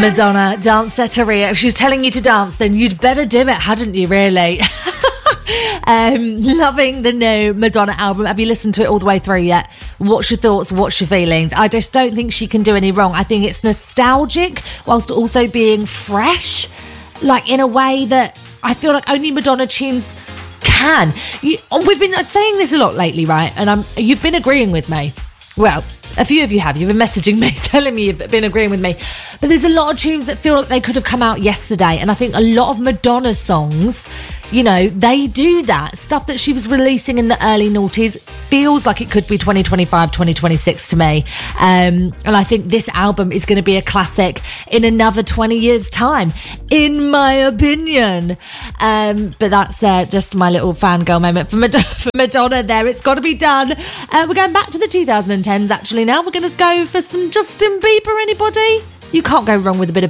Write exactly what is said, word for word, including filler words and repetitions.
Madonna, Danceteria. If she's telling you to dance, then you'd better do it, hadn't you, really? um, loving the new Madonna album. Have you listened to it all the way through yet? What's your thoughts? What's your feelings? I just don't think she can do any wrong. I think it's nostalgic whilst also being fresh, like in a way that I feel like only Madonna tunes can. You, we've been saying this a lot lately, right? And I'm, you've been agreeing with me. Well, a few of you have. You've been messaging me, telling me you've been agreeing with me. But there's a lot of tunes that feel like they could have come out yesterday. And I think a lot of Madonna songs, you know, they do that. Stuff that she was releasing in the early noughties feels like it could be twenty twenty-five, twenty twenty-six to me. Um, and I think this album is going to be a classic in another twenty years' time, in my opinion. Um, but that's uh, just my little fangirl moment for Madonna, for Madonna there. It's got to be done. Uh, we're going back to the two thousand tens actually now. We're going to go for some Justin Bieber, anybody? You can't go wrong with a bit of